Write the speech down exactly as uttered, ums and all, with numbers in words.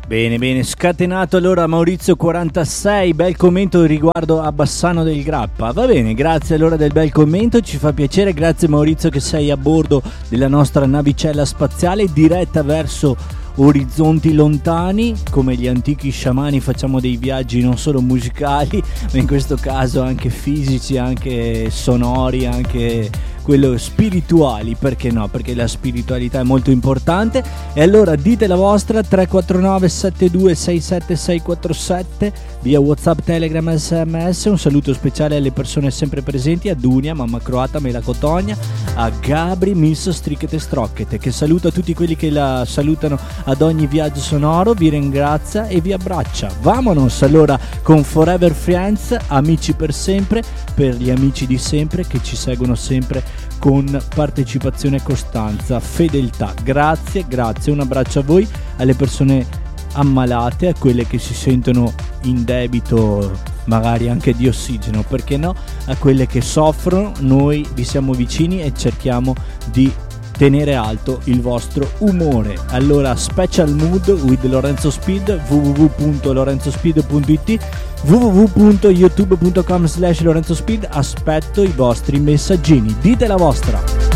Bene, bene, scatenato allora Maurizio quarantasei, bel commento riguardo a Bassano del Grappa. Va bene, grazie allora del bel commento, ci fa piacere, grazie Maurizio che sei a bordo della nostra navicella spaziale diretta verso orizzonti lontani. Come gli antichi sciamani facciamo dei viaggi non solo musicali, ma in questo caso anche fisici, anche sonori, anche quello spirituali, perché no? Perché la spiritualità è molto importante. E allora dite la vostra, tre quattro nove sette due sei sette sei quattro sette via WhatsApp, Telegram, S M S. Un saluto speciale alle persone sempre presenti, a Dunia, Mamma Croata, Mela Cotogna, a Gabri, Miss Strichete Strocchete, che saluta tutti quelli che la salutano ad ogni viaggio sonoro, vi ringrazia e vi abbraccia. Vamonos allora con Forever Friends, amici per sempre, per gli amici di sempre che ci seguono sempre con partecipazione e costanza, fedeltà. Grazie, grazie, un abbraccio a voi, alle persone ammalate, a quelle che si sentono in debito magari anche di ossigeno, perché no, a quelle che soffrono. Noi vi siamo vicini e cerchiamo di tenere alto il vostro umore. Allora, Special Mood with Lorenzo Speed, w w w punto lorenzo speed punto i t, w w w punto youtube punto com slash lorenzo speed. Aspetto i vostri messaggini, dite la vostra.